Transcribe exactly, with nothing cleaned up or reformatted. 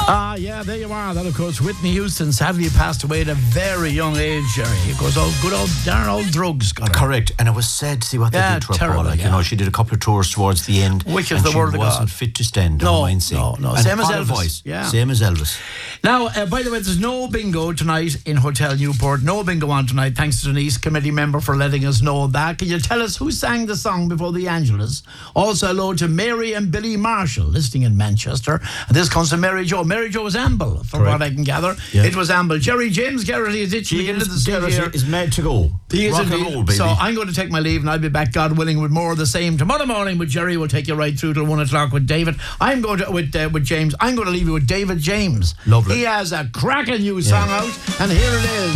Ah, yeah, there you are. That, of course, Whitney Houston sadly passed away at a very young age, Jerry. It goes, oh, good old, darn old drugs got her. Correct, and it was sad to see what Yeah, they did to her, terrible, Paul. Like, yeah. you know, she did a couple of tours towards the end. Which is and the she word of wasn't God. fit to stand, don't No, mind saying. no, no. And Same as what a Elvis. voice. Yeah. Same as Elvis. Now, uh, by the way, there's no bingo tonight in Hotel Newport. No bingo on tonight. Thanks to Denise, committee member, for letting us know that. Can you tell us who sang the song before the Angelus? Also, hello to Mary and Billy Marshall, listening in Manchester. And this comes to Mary Jo. Mary Jo was Amble, from Correct. what I can gather. Yeah. It was Amble. Jerry James Garrity is itching to get into the studio here. is made to go. He is Rock and indeed. roll, baby. So I'm going to take my leave, and I'll be back, God willing, with more of the same tomorrow morning. With Jerry, we'll take you right through till one o'clock with David. I'm going to with uh, with James. I'm going to leave you with David James. Lovely. He has a cracking new song out, and here it is.